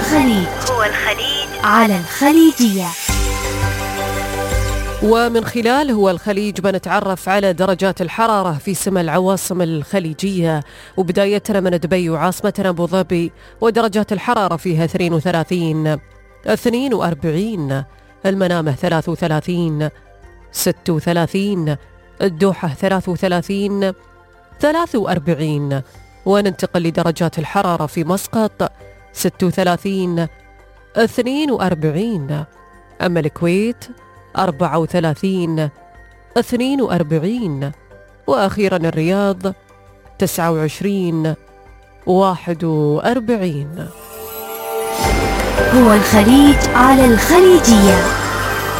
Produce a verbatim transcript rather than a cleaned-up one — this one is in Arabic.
الخليج هو الخليج على الخليجية. ومن خلال هو الخليج بنتعرف على درجات الحرارة في سما العواصم الخليجية، وبدايتنا من دبي وعاصمتنا أبو ظبي، ودرجات الحرارة فيها اثنين وثلاثين، اثنين وأربعين، المنامة ثلاث وثلاثين، ست وثلاثين، الدوحة ثلاث وثلاثين، ثلاث وأربعين. وننتقل لدرجات الحرارة في مسقط ست وثلاثين، اثنين وأربعين، أما الكويت أربعة وثلاثين، اثنين وأربعين، وأخيرا الرياض تسعة وعشرين، واحد وأربعين. هو الخليج على الخليجية.